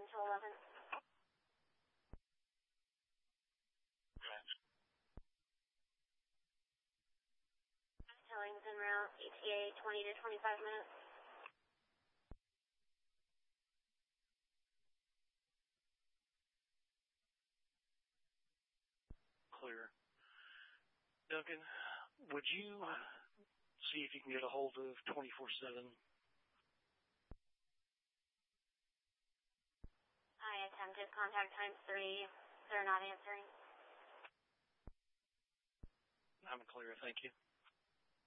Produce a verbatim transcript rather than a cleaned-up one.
to eleven. Telling within route E T A twenty to twenty-five minutes. Clear. Duncan, would you see if you can get a hold of twenty-four seven? I attempted contact times three. They're not answering. I'm clear, thank you.